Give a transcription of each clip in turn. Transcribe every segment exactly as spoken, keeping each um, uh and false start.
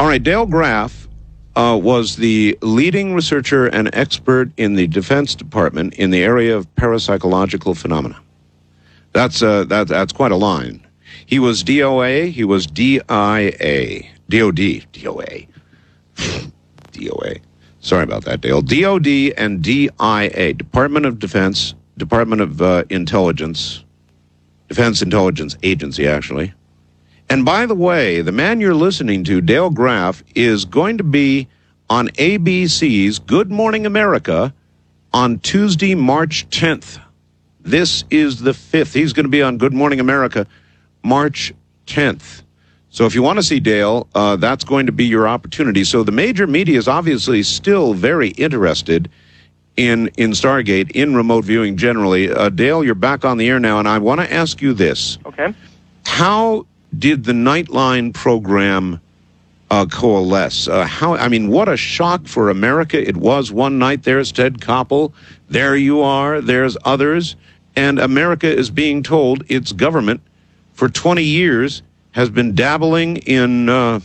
All right, Dale Graff uh, was the leading researcher and expert in the Defense Department in the area of parapsychological phenomena. That's uh, that, that's quite a line. He was D O A, he was D I A, D O D, D O A, D O A. Sorry about that, Dale. D O D and D I A, Department of Defense, Department of uh, Intelligence, Defense Intelligence Agency, actually. And by the way, the man you're listening to, Dale Graff, is going to be on A B C's Good Morning America on Tuesday, March tenth. This is the fifth. He's going to be on Good Morning America March tenth. So if you want to see Dale, uh, that's going to be your opportunity. So the major media is obviously still very interested in in Stargate, in remote viewing generally. Uh, Dale, you're back on the air now, and I want to ask you this. Okay. How did the Nightline program uh, coalesce? Uh, how? I mean, what a shock for America it was one night. There's Ted Koppel. There you are. There's others. And America is being told its government for twenty years has been dabbling in uh,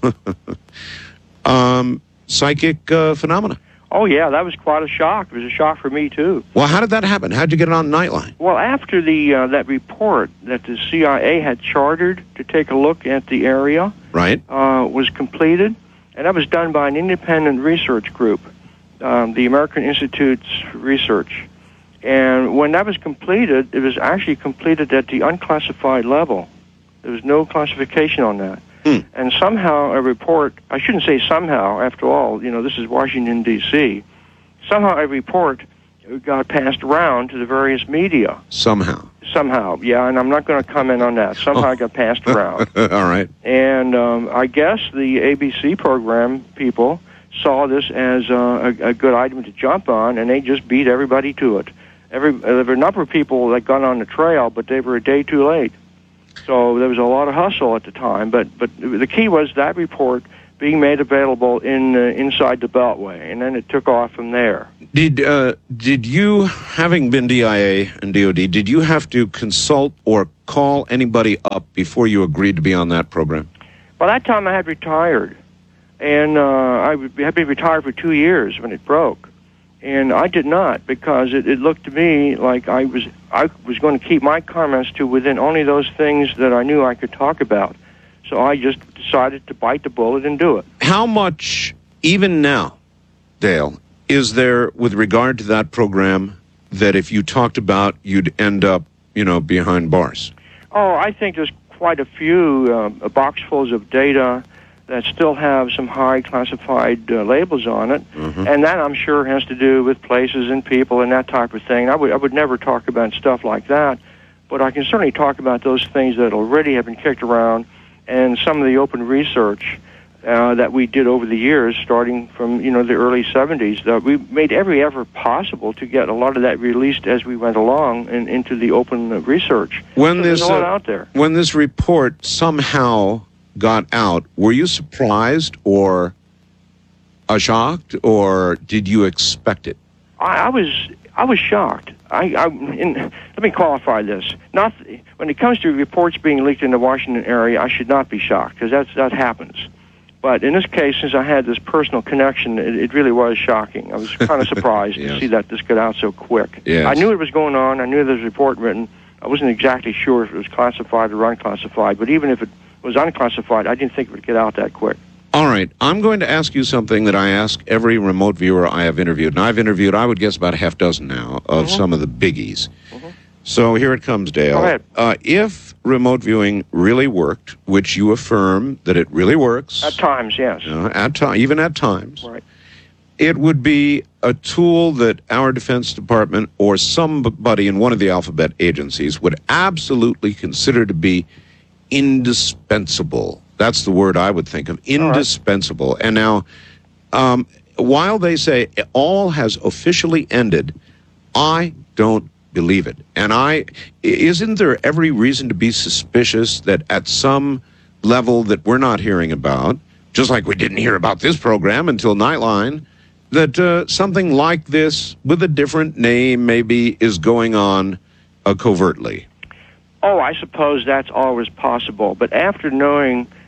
um, psychic uh, phenomena. Oh, yeah, that was quite a shock. It was a shock for me, too. Well, how did that happen? How did you get it on Nightline? Well, after the uh, that report that the C I A had chartered to take a look at the area right. uh, was completed, and that was done by an independent research group, um, the American Institute's research. And when that was completed, it was actually completed at the unclassified level. There was no classification on that. Hmm. And somehow a report, I shouldn't say somehow, after all, you know, this is Washington, D C, somehow a report got passed around to the various media. Somehow. Somehow, yeah, and I'm not going to comment on that. Somehow it got passed around. All right. And um, I guess the A B C program people saw this as uh, a, a good item to jump on, and they just beat everybody to it. Every, there were a number of people that got on the trail, but they were a day too late. So there was a lot of hustle at the time, but but the key was that report being made available in uh, inside the Beltway, and then it took off from there. Did uh, did you, having been D I A and D O D, did you have to consult or call anybody up before you agreed to be on that program? By that time, I had retired, and uh, I had been retired for two years when it broke. And I did not, because it, it looked to me like I was I was going to keep my comments to within only those things that I knew I could talk about. So I just decided to bite the bullet and do it. How much, even now, Dale, is there with regard to that program that if you talked about, you'd end up, you know, behind bars? Oh, I think there's quite a few uh, boxfuls of data that still have some high classified uh, labels on it, mm-hmm. and that I'm sure has to do with places and people and that type of thing. I would I would never talk about stuff like that, but I can certainly talk about those things that already have been kicked around and some of the open research uh, that we did over the years, starting from you know the early seventies. That we made every effort possible to get a lot of that released as we went along and into the open uh, research. When so this there's a lot uh, out there. When this report somehow got out, were you surprised or uh, shocked, or did you expect it? I, I was I was shocked. I, I in, let me qualify this. Not when it comes to reports being leaked in the Washington area, I should not be shocked because that's that happens. But in this case, since I had this personal connection, it, it really was shocking. I was kind of surprised yes. to see that this got out so quick. Yes. I knew it was going on. I knew there was a report written. I wasn't exactly sure if it was classified or unclassified. But even if it was unclassified, I didn't think it would get out that quick. All right. I'm going to ask you something that I ask every remote viewer I have interviewed. And I've interviewed, I would guess, about a half dozen now of mm-hmm. some of the biggies. Mm-hmm. So here it comes, Dale. Go ahead. Uh, if remote viewing really worked, which you affirm that it really works. At times, yes. Uh, at to- even at times. Right. It would be a tool that our Defense Department or somebody in one of the alphabet agencies would absolutely consider to be indispensable. That's the word I would think of, indispensable. Right. And now, um, while they say all has officially ended, I don't believe it. And I, isn't there every reason to be suspicious that at some level that we're not hearing about, just like we didn't hear about this program until Nightline, that uh, something like this with a different name maybe is going on uh, covertly? Oh, I suppose that's always possible. But after knowing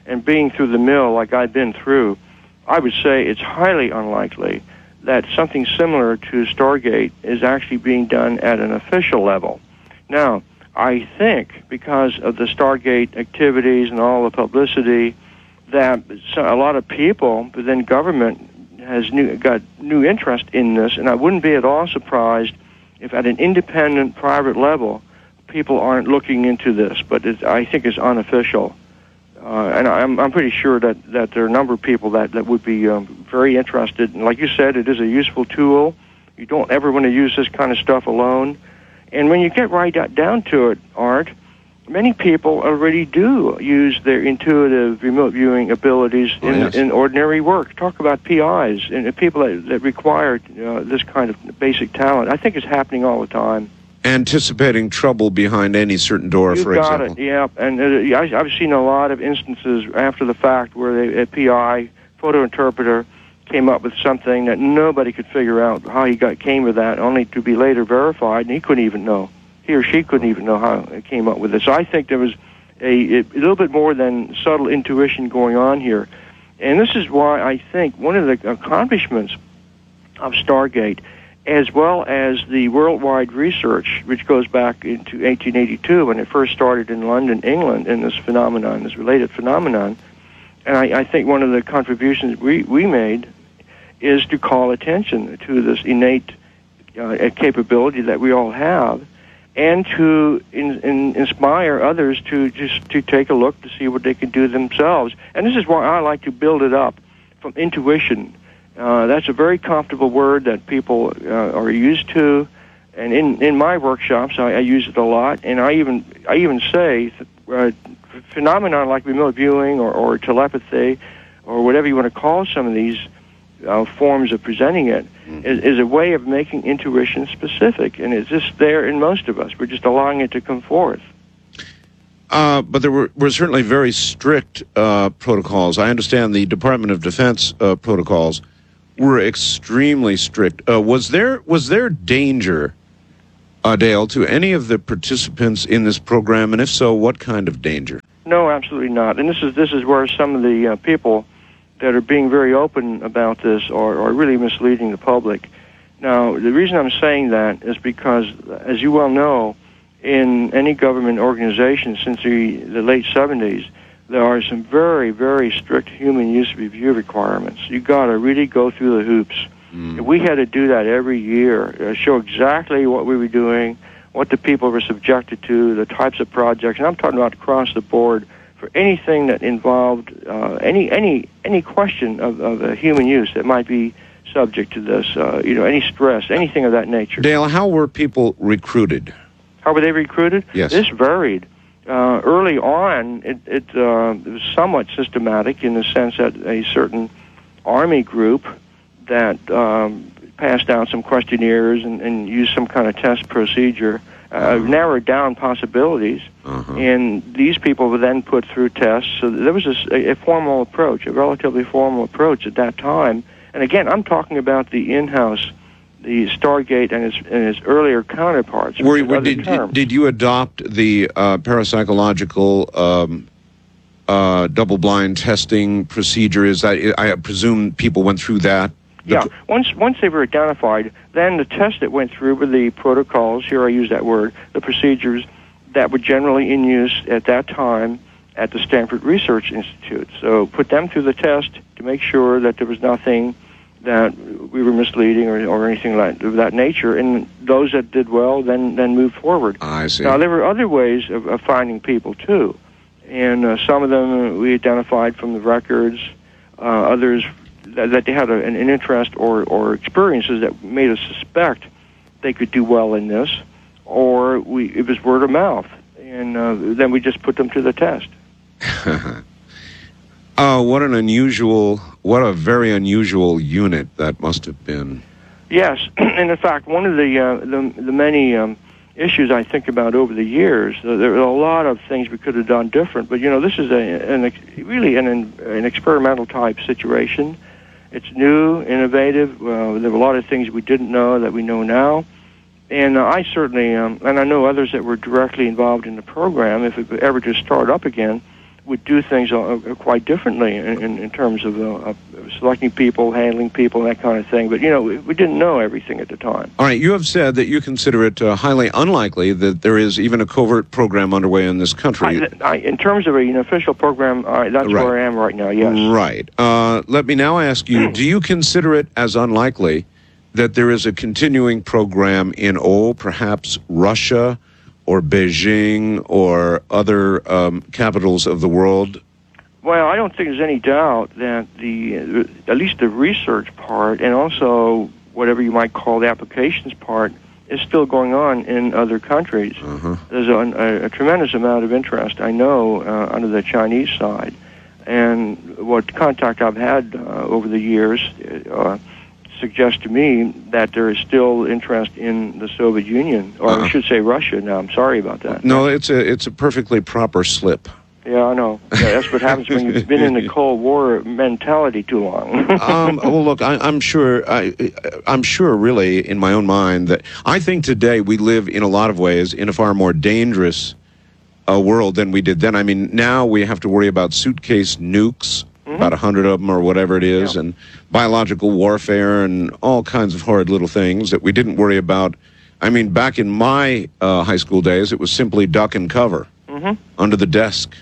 and being through the mill like I've been through, I would say it's highly unlikely that something similar to Stargate is actually being done at an official level. Now, I think because of the Stargate activities and all the publicity, that a lot of people within government has new, got new interest in this, and I wouldn't be at all surprised if at an independent, private level, people aren't looking into this, but it, I think it's unofficial. Uh, and I'm, I'm pretty sure that, that there are a number of people that, that would be um, very interested. And like you said, it is a useful tool. You don't ever want to use this kind of stuff alone. And when you get right down to it, Art, many people already do use their intuitive remote viewing abilities oh, in, yes. in ordinary work. Talk about P Is and people that, that require uh, this kind of basic talent. I think it's happening all the time. Anticipating trouble behind any certain door, you for got example. it, yeah. And uh, I, I've seen a lot of instances after the fact where they, a P I, photo interpreter, came up with something that nobody could figure out how he got came with that, only to be later verified, and he couldn't even know. He or she couldn't even know how it came up with it. So I think there was a, a little bit more than subtle intuition going on here. And this is why I think one of the accomplishments of Stargate, as well as the worldwide research, which goes back into eighteen eighty-two when it first started in London, England, in this phenomenon, this related phenomenon. And I, I think one of the contributions we, we made is to call attention to this innate uh, capability that we all have, and to in, in inspire others to just to take a look to see what they can do themselves. And this is why I like to build it up from intuition. Uh, that's a very comfortable word that people uh, are used to, and in, in my workshops I, I use it a lot. And I even I even say uh, phenomena like remote viewing or, or telepathy, or whatever you want to call some of these uh, forms of presenting it, mm-hmm. is, is a way of making intuition specific, and it's just there in most of us. We're just allowing it to come forth. Uh, but there were, were certainly very strict uh, protocols. I understand the Department of Defense uh, protocols were extremely strict. Uh, was there was there danger, uh, Dale, to any of the participants in this program, and if so, what kind of danger? No, absolutely not. And this is this is where some of the uh, people that are being very open about this are, are really misleading the public. Now, the reason I'm saying that is because, as you well know, in any government organization since the, the late seventies, there are some very, very strict human use review requirements. You got to really go through the hoops. Mm. We had to do that every year, uh, show exactly what we were doing, what the people were subjected to, the types of projects, and I'm talking about across the board for anything that involved uh, any any any question of, of uh, human use that might be subject to this. Uh, you know, any stress, anything of that nature. Dale, how were people recruited? How were they recruited? Yes. This varied. Uh, early on, it, it, uh, it was somewhat systematic in the sense that a certain Army group that um, passed out some questionnaires and, and used some kind of test procedure uh, uh-huh. narrowed down possibilities, uh-huh. and these people were then put through tests. So there was a, a formal approach, a relatively formal approach at that time. And again, I'm talking about the in-house, the Stargate and its, and its earlier counterparts. Were, were, did, did, did you adopt the uh, parapsychological um, uh, double-blind testing procedure? Is that, I presume people went through that? The yeah. Once once they were identified, then the tests that went through were the protocols, here I use that word, the procedures that were generally in use at that time at the Stanford Research Institute. So put them through the test to make sure that there was nothing that we were misleading or, or anything like of that nature, and those that did well then then moved forward. I see. Now there were other ways of, of finding people too, and uh, some of them we identified from the records. Uh, others that, that they had a, an, an interest or or experiences that made us suspect they could do well in this, or we it was word of mouth, and uh, then we just put them to the test. Oh, what an unusual, what a very unusual unit that must have been. Yes, and in fact, one of the uh, the, the many um, issues I think about over the years, uh, there are a lot of things we could have done different, but you know, this is a an, really an, an experimental type situation. It's new, innovative. Uh, there were a lot of things we didn't know that we know now. And uh, I certainly, um, and I know others that were directly involved in the program, if it ever just started up again, would do things uh, quite differently in, in, in terms of uh, uh, selecting people, handling people, that kind of thing. But, you know, we, we didn't know everything at the time. All right, you have said that you consider it uh, highly unlikely that there is even a covert program underway in this country. I, I, in terms of a, an official program, uh, that's Right. where I am right now, yes. Right. Uh, let me now ask you, do you consider it as unlikely that there is a continuing program in, oh, perhaps Russia or Beijing or other um, capitals of the world? Well, I don't think there's any doubt that the, uh, at least the research part and also whatever you might call the applications part is still going on in other countries. Uh-huh. There's a, a, a tremendous amount of interest, I know, uh, under the Chinese side. And what contact I've had uh, over the years uh, suggests to me that there is still interest in the Soviet Union, or uh-huh. I should say Russia now. I'm sorry about that. No, it's a it's a perfectly proper slip. Yeah, I know. Yeah, that's what happens when you've been in the Cold War mentality too long. um, well, look, I, I'm sure. I, I'm sure, really, in my own mind, that I think today we live in a lot of ways in a far more dangerous uh, world than we did then. I mean, now we have to worry about suitcase nukes, mm-hmm. about a hundred of them or whatever it is, yeah. and biological warfare and all kinds of horrid little things that we didn't worry about. I mean, back in my uh, high school days, it was simply duck and cover mm-hmm. under the desk.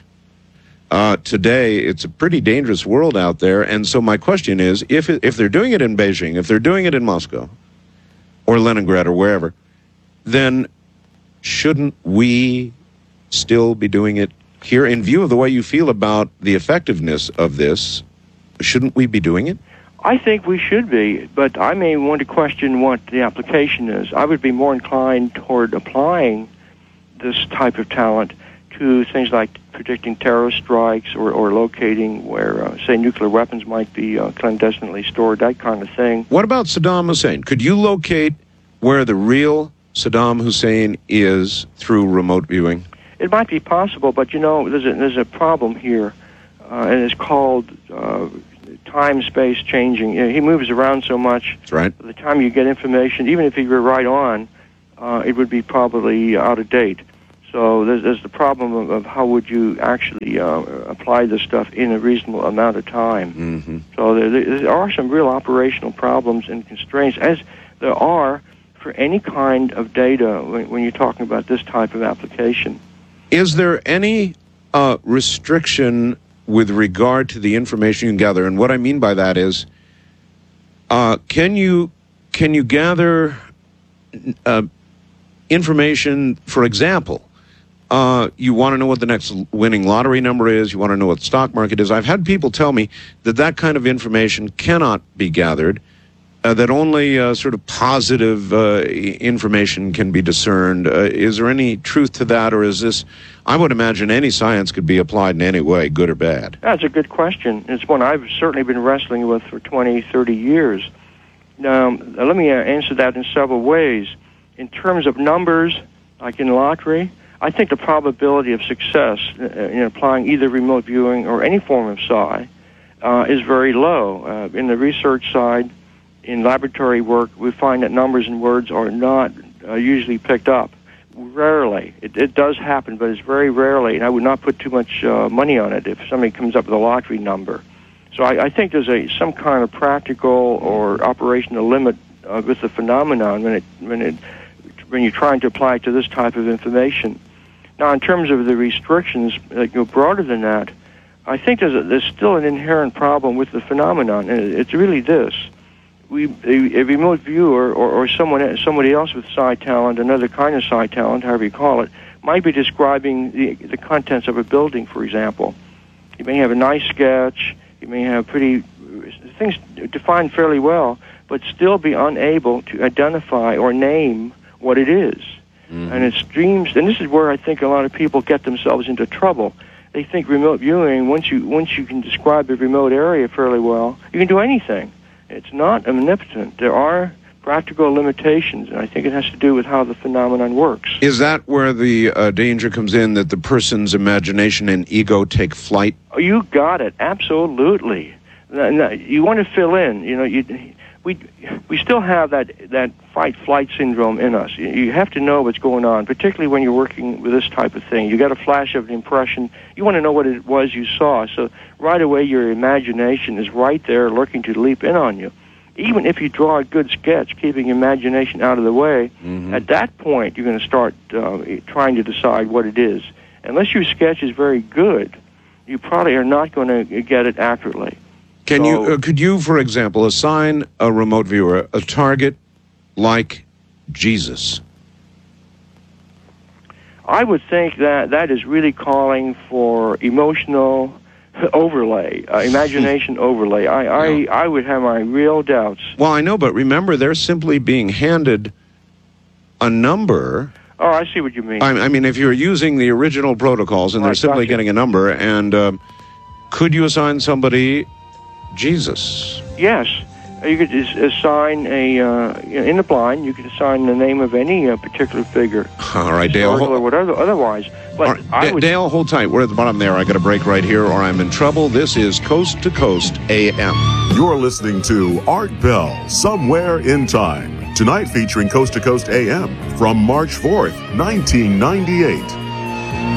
Uh, today, it's a pretty dangerous world out there, and so my question is, if it, if they're doing it in Beijing, if they're doing it in Moscow, or Leningrad, or wherever, then shouldn't we still be doing it here? In view of the way you feel about the effectiveness of this, shouldn't we be doing it? I think we should be, but I may want to question what the application is. I would be more inclined toward applying this type of talent to things like predicting terrorist strikes or, or locating where, uh, say, nuclear weapons might be uh, clandestinely stored, that kind of thing. What about Saddam Hussein? Could you locate where the real Saddam Hussein is through remote viewing? It might be possible, but, you know, there's a, there's a problem here, uh, and it's called uh, time-space changing. You know, he moves around so much. That's right. By the time you get information, even if he were right on, uh, it would be probably out of date. So there's, there's the problem of, of how would you actually uh, apply this stuff in a reasonable amount of time. Mm-hmm. So there, there are some real operational problems and constraints, as there are for any kind of data when, when you're talking about this type of application. Is there any uh, restriction with regard to the information you can gather? And what I mean by that is, uh, can you can you gather uh, information, for example, Uh, you want to know what the next winning lottery number is. You want to know what the stock market is. I've had people tell me that that kind of information cannot be gathered, uh, that only uh, sort of positive uh, information can be discerned. Uh, is there any truth to that, or is this, I would imagine any science could be applied in any way, good or bad? That's a good question. It's one I've certainly been wrestling with for twenty, thirty years. Now, let me uh, answer that in several ways. In terms of numbers, like in lottery, I think the probability of success in applying either remote viewing or any form of psi uh, is very low. Uh, in the research side, in laboratory work, we find that numbers and words are not uh, usually picked up. Rarely. It, it does happen, but it's very rarely, and I would not put too much uh, money on it if somebody comes up with a lottery number. So I, I think there's a some kind of practical or operational limit uh, with the phenomenon when it when it when you're trying to apply it to this type of information. Now, in terms of the restrictions that go broader than that, I think there's, a, there's still an inherent problem with the phenomenon, and it's really this. We, a, a remote viewer or, or someone, somebody else with psi talent, another kind of psi talent, however you call it, might be describing the, the contents of a building, for example. You may have a nice sketch, you may have pretty things defined fairly well, but still be unable to identify or name what it is. Mm-hmm. And it streams, and this is where I think a lot of people get themselves into trouble. They think remote viewing, once you once you can describe a remote area fairly well, you can do anything. It's not omnipotent. There are practical limitations, and I think it has to do with how the phenomenon works. Is that where the uh, danger comes in, that the person's imagination and ego take flight? Oh, you got it. Absolutely. You want to fill in. You know, you, we we still have that that fight-flight syndrome in us. You, you have to know what's going on, particularly when you're working with this type of thing. You got a flash of an impression. You want to know what it was you saw. So right away, your imagination is right there looking to leap in on you. Even if you draw a good sketch, keeping imagination out of the way, mm-hmm. at that point, you're going to start uh, trying to decide what it is. Unless your sketch is very good, you probably are not going to get it accurately. Can so, you, uh, could you, for example, assign a remote viewer a target like Jesus? I would think that that is really calling for emotional overlay, uh, imagination overlay. I, I, Yeah. I would have my real doubts. Well, I know, but remember, they're simply being handed a number. Oh, I see what you mean. I, I mean, if you're using the original protocols and they're Right, simply gotcha. getting a number, and um, could you assign somebody Jesus? Yes. You could as- assign a, uh, in the blind, you could assign the name of any uh, particular figure, All right, Dale. historical or Hold, whatever, otherwise. But all right, I D- would, Dale, hold tight. We're at the bottom there. I got a break right here, or I'm in trouble. This is Coast to Coast A M. You're listening to Art Bell, Somewhere in Time. Tonight featuring Coast to Coast A M from March fourth, nineteen ninety-eight.